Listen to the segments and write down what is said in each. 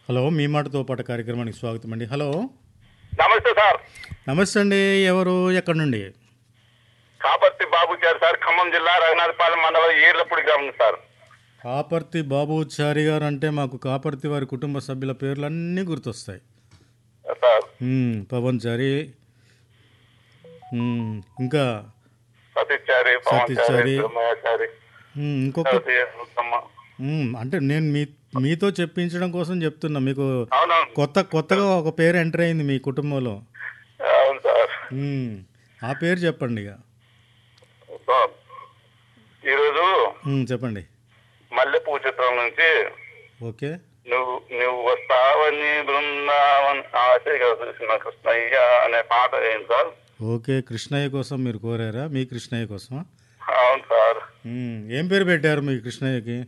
Hello మీ మాటతో పాటు కార్యక్రమానికి స్వాగతం అండి. హలో నమస్తే సార్. నమస్తే అండి. ఎవరు ఎక్కడి నుండి? కాపర్తి బాబుచారి సార్, ఖమ్మం జిల్లా రఘునాథపాలెం మండలం ఈర్లపూడి గ్రామం సార్. కాపర్తి బాబుచారి గారు అంటే మాకు కాపర్తి వారి కుటుంబ సభ్యుల పేర్లు అన్నీ గుర్తొస్తాయి. సార్ పవన్ చారి, ఇంకా సతీశ్చారి, పవన్ సతీష్ చారి, చారి, బ్రహ్మచారి, ఇంకొక అంటే నేను మీతో చెప్పించడం కోసం చెప్తున్నా. మీకు అవునవును కొత్తగా ఒక పేరు ఎంటర్ అయింది మీ కుటుంబంలో. అవును సార్. ఆ పేరు చెప్పండి ఇక. సార్ ఈరోజు చెప్పండి. మల్లెపూ చిత్రం నుంచి ఓకే. నువ్వు నువ్వు వస్తావని బృందావన్ ఆశగా చూసిన కృష్ణయ్య అనే పాట ఏంటి సార్? ఓకే, కృష్ణయ్య కోసం మీరు కోరారా? మీ కృష్ణయ్య కోసం. అవును సార్. ఏం పేరు పెట్టారు మీ కృష్ణయ్యకి?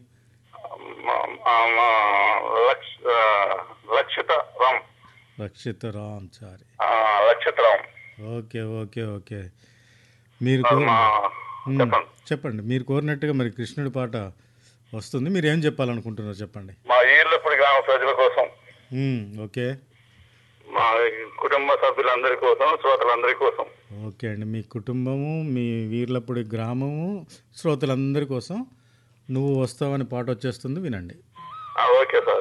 లక్షిత రామ్. రక్షిత రామ్ చారి. లక్షిత రామ్. Okay okay okay. మీరు చెప్పండి. మీరు కోరినట్టుగా మరి కృష్ణుడి పాట వస్తుంది. మీరు ఏం చెప్పాలనుకుంటున్నారు చెప్పండి. మా ఈర్లపూడి గ్రామ ప్రజల కోసం, ఓకే. మా కుటుంబ సభ్యులందరి కోసం, శ్రోతలందరి కోసం. ఓకే అండి. మీ కుటుంబము, మీ వీర్లపూడి గ్రామము, శ్రోతలందరి కోసం నువ్వు వస్తావని పాట వచ్చేస్తుంది, వినండి. Okay sir.